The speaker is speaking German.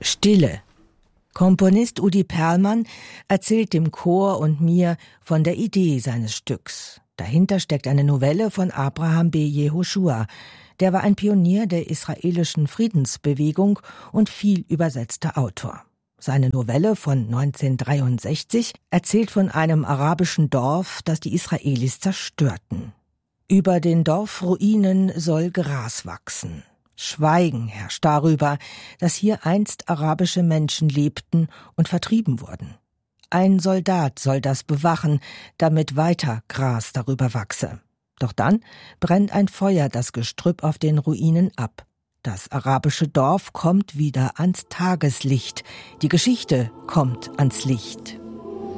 Stille. Komponist Udi Perlmann erzählt dem Chor und mir von der Idee seines Stücks. Dahinter steckt eine Novelle von Abraham B. Jehoshua. Der war ein Pionier der israelischen Friedensbewegung und viel übersetzter Autor. Seine Novelle von 1963 erzählt von einem arabischen Dorf, das die Israelis zerstörten. Über den Dorfruinen soll Gras wachsen. Schweigen herrscht darüber, dass hier einst arabische Menschen lebten und vertrieben wurden. Ein Soldat soll das bewachen, damit weiter Gras darüber wachse. Doch dann brennt ein Feuer das Gestrüpp auf den Ruinen ab. Das arabische Dorf kommt wieder ans Tageslicht. Die Geschichte kommt ans Licht.